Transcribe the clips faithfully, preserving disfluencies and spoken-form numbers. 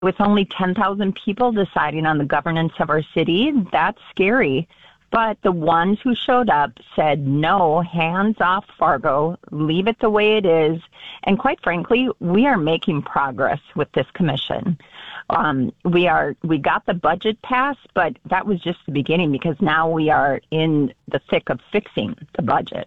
with only ten thousand people deciding on the governance of our city, that's scary. But the ones who showed up said, no, hands off Fargo, leave it the way it is. And quite frankly, we are making progress with this commission. Um, we are, we got the budget passed, but that was just the beginning because now we are in the thick of fixing the budget.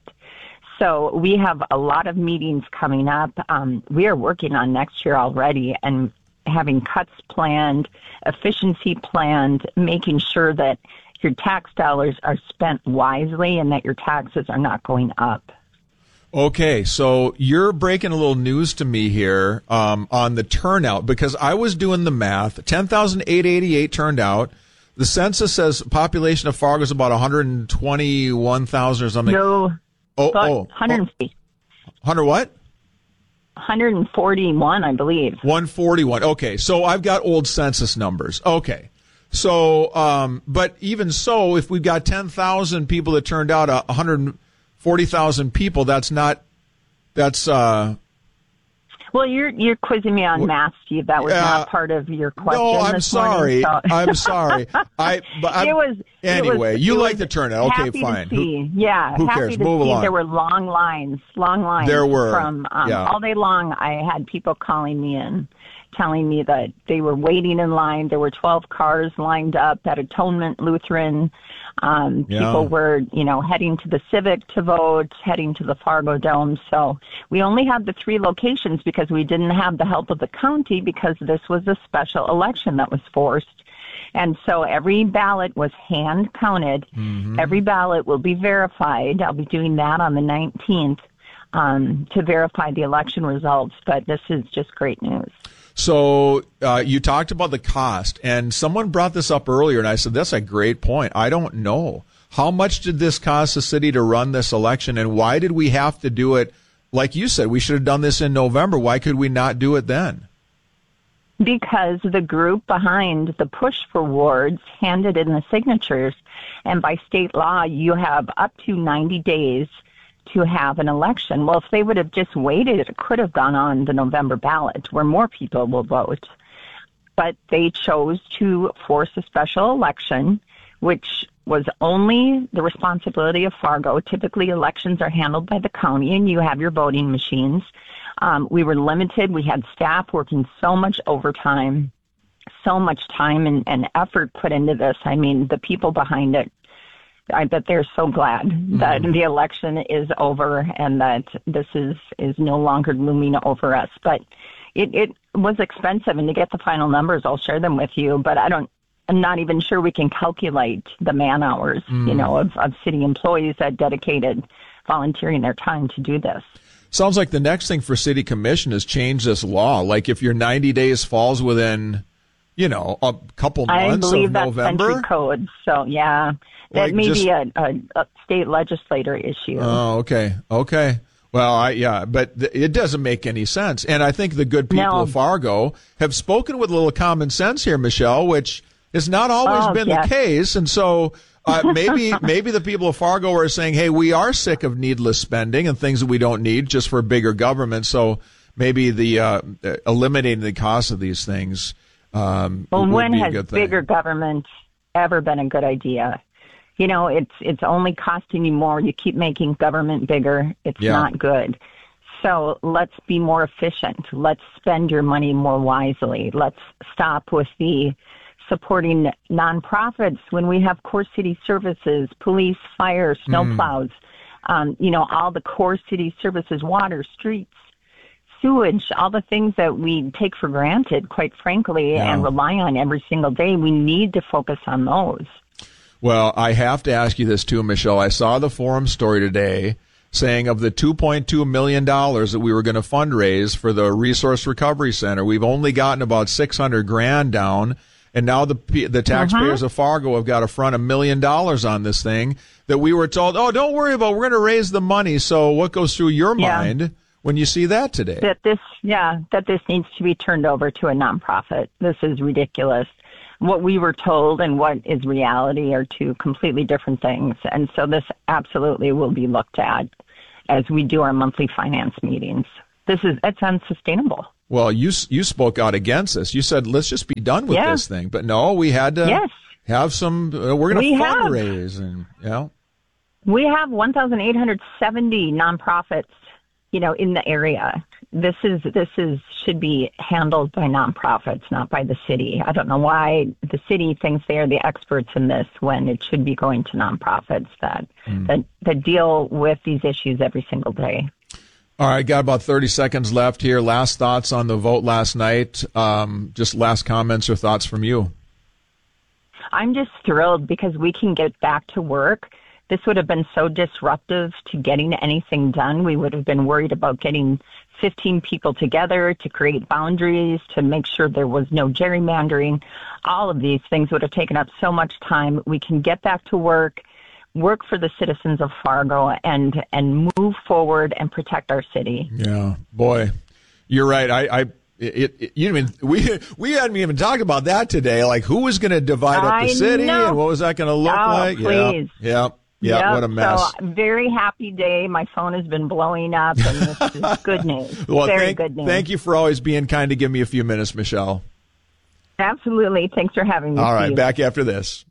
So we have a lot of meetings coming up. Um, we are working on next year already and having cuts planned, efficiency planned, making sure that your tax dollars are spent wisely and that your taxes are not going up. Okay, so you're breaking a little news to me here um, on the turnout, because I was doing the math. ten thousand eight hundred eighty-eight turned out. The census says population of Fargo is about one hundred twenty-one thousand or something. No, oh, oh, one hundred fifty. one hundred what? one hundred forty-one, I believe. one forty-one. Okay, so I've got old census numbers. Okay. So, um, but even so, if we've got ten thousand people that turned out, uh, one hundred forty thousand people, that's not, that's, uh. Well, you're, you're quizzing me on wh- math, Steve. That was uh, not part of your question. No, I'm this sorry. Morning, so. I'm sorry. I, but I'm, it was, anyway, it was, you it like was the turnout. Okay, happy fine. To see. Who, yeah. who happy cares? to Move see. along. There were long lines, long lines. There were. From, um, yeah. all day long, I had people calling me in, telling me that they were waiting in line. There were twelve cars lined up at Atonement Lutheran. Um, yeah. People were, you know, heading to the Civic to vote, heading to the Fargo Dome. So we only had the three locations because we didn't have the help of the county because this was a special election that was forced. And so every ballot was hand counted. Mm-hmm. Every ballot will be verified. I'll be doing that on the nineteenth um, to verify the election results. But this is just great news. So uh, you talked about the cost, and someone brought this up earlier, and I said, that's a great point. I don't know. How much did this cost the city to run this election, and why did we have to do it? Like you said, we should have done this in November. Why could we not do it then? Because the group behind the push for wards handed in the signatures, and by state law, you have up to ninety days to have an election. Well, if they would have just waited, it could have gone on the November ballot where more people will vote. But they chose to force a special election, which was only the responsibility of Fargo. Typically, elections are handled by the county, and you have your voting machines. Um, we were limited. We had staff working so much overtime, so much time and, and effort put into this. I mean, the people behind it, I bet they're so glad mm-hmm. that the election is over and that this is, is no longer looming over us. But it, it was expensive, and to get the final numbers, I'll share them with you. But I don't, I'm not even sure we can calculate the man hours, mm. you know, of, of city employees that dedicated volunteering their time to do this. Sounds like the next thing for city commission is change this law. Like if your ninety days falls within, you know, a couple months I believe of that's November. Century code. So yeah, that like may just, be a, a, a state legislator issue. Oh, okay, okay. Well, I yeah, but th- it doesn't make any sense. And I think the good people no. of Fargo have spoken with a little common sense here, Michelle, which has not always oh, been yes. the case. And so uh, maybe maybe the people of Fargo are saying, hey, we are sick of needless spending and things that we don't need just for bigger government. So maybe the uh, eliminating the cost of these things um, well, would when be a has good thing. bigger government ever been a good idea? You know, it's it's only costing you more. You keep making government bigger. It's yeah. not good. So let's be more efficient. Let's spend your money more wisely. Let's stop with the supporting nonprofits when we have core city services, police, fire, snowplows, mm. um, you know, all the core city services, water, streets, sewage, all the things that we take for granted, quite frankly, yeah. and rely on every single day. We need to focus on those. Well, I have to ask you this too, Michelle. I saw the forum story today saying of the two point two million dollars that we were going to fundraise for the Resource Recovery Center, we've only gotten about six hundred grand down. And now the the taxpayers uh-huh. of Fargo have got to front a million dollars on this thing that we were told, oh, don't worry about it. We're going to raise the money. So what goes through your yeah. mind when you see that today? That this, yeah, that this needs to be turned over to a nonprofit. This is ridiculous. What we were told and what is reality are two completely different things. And so this absolutely will be looked at as we do our monthly finance meetings. This is, it's unsustainable. Well, you you spoke out against this. You said, let's just be done with yeah. this thing. But no, we had to yes. have some, uh, we're going we to fundraise. And, you know. We have one thousand eight hundred seventy nonprofits, you know, in the area. This is, this is, should be handled by nonprofits, not by the city. I don't know why the city thinks they are the experts in this when it should be going to nonprofits that, mm. that, that deal with these issues every single day. All right, got about thirty seconds left here. Last thoughts on the vote last night. Um, just last comments or thoughts from you. I'm just thrilled because we can get back to work. This would have been so disruptive to getting anything done. We would have been worried about getting fifteen people together to create boundaries, to make sure there was no gerrymandering. All of these things would have taken up so much time. We can get back to work, work for the citizens of Fargo, and and move forward and protect our city. Yeah, boy, you're right. I, I it, it you mean we we hadn't even talked about that today. Like, who was going to divide up the I city know. and what was that going to look oh, like? Please. Yeah, yeah, yeah. Yep. What a mess. So, very happy day. My phone has been blowing up, and this is good news. Well, very thank, good news. Thank you for always being kind to give me a few minutes, Michelle. Absolutely. Thanks for having me. All right, Steve. back after this.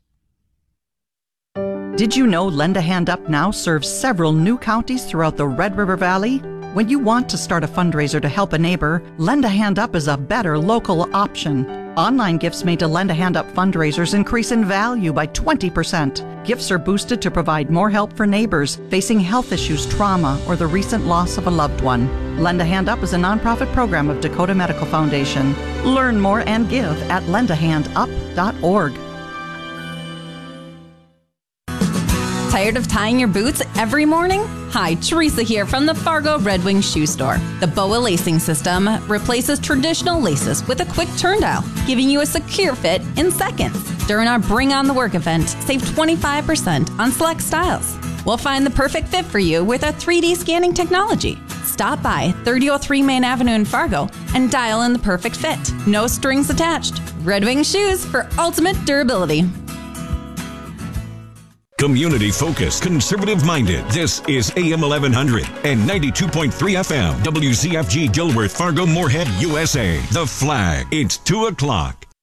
Did you know Lend a Hand Up now serves several new counties throughout the Red River Valley? When you want to start a fundraiser to help a neighbor, Lend a Hand Up is a better local option. Online gifts made to Lend a Hand Up fundraisers increase in value by twenty percent. Gifts are boosted to provide more help for neighbors facing health issues, trauma, or the recent loss of a loved one. Lend a Hand Up is a nonprofit program of Dakota Medical Foundation. Learn more and give at lend a hand up dot org. Tired of tying your boots every morning? Hi, Teresa here from the Fargo Red Wing Shoe Store. The B O A lacing system replaces traditional laces with a quick turn dial, giving you a secure fit in seconds. During our Bring on the Work event, save twenty-five percent on select styles. We'll find the perfect fit for you with our three D scanning technology. Stop by thirty oh three Main Avenue in Fargo and dial in the perfect fit. No strings attached. Red Wing Shoes for ultimate durability. Community-focused, conservative-minded. This is A M eleven hundred and ninety-two point three F M. W Z F G Gilworth, Fargo, Moorhead, U S A. The Flag. It's two o'clock.